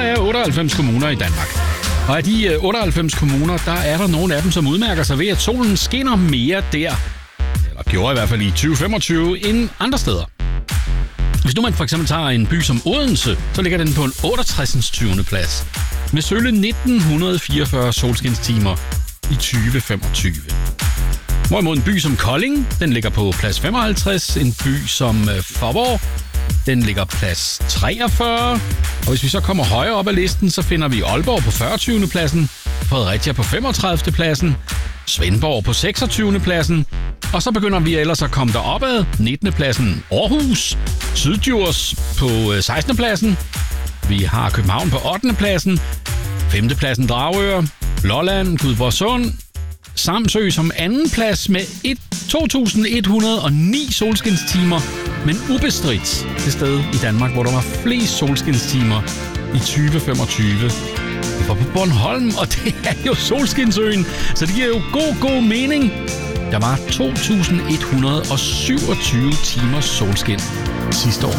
er 98 kommuner i Danmark. Og af de 98 kommuner, der er der nogle af dem, som udmærker sig ved, at solen skinner mere der, eller gjorde i hvert fald i 2025, end andre steder. Hvis nu man for eksempel tager en by som Odense, så ligger den på en 68. 20. plads, med sølle 1944 solskinstimer i 2025. Hvorimod en by som Kolding, den ligger på plads 55, en by som Faaborg, den ligger plads 43. Og hvis vi så kommer højere op ad listen, så finder vi Aalborg på 40. pladsen, Fredericia på 35. pladsen, Svendborg på 26. pladsen, og så begynder vi ellers at komme derop ad 19. pladsen Aarhus, Syddjurs på 16. pladsen, vi har København på 8. pladsen, 5. pladsen Dragør, Lolland, Gudborgsund, Samsø som anden plads med 2.109 solskinstimer, men ubestridt det sted i Danmark, hvor der var flest solskinstimer i 2025. Det var på Bornholm, og det er jo Solskinsøen, så det giver jo god mening. Der var 2.127 timers solskin sidste år.